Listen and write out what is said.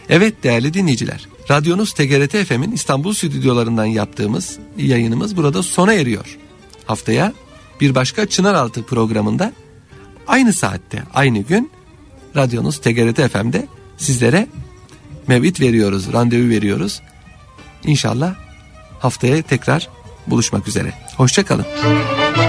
Evet değerli dinleyiciler, radyonuz TGRT FM'in İstanbul stüdyolarından yaptığımız yayınımız burada sona eriyor. Haftaya bir başka Çınaraltı programında aynı saatte, aynı gün radyonuz TGRT FM'de sizlere mev'id veriyoruz, randevu veriyoruz. İnşallah haftaya tekrar buluşmak üzere. Hoşça kalın.